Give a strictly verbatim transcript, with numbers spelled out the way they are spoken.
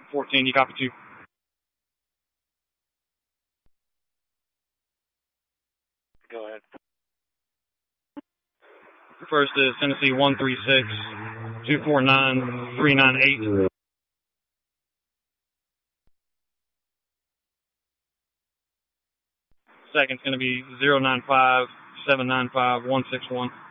fourteen, you copy two. Go ahead. First is Tennessee one three six, two four nine, three nine eight. Second's going to be zero nine five, seven nine five, one six one.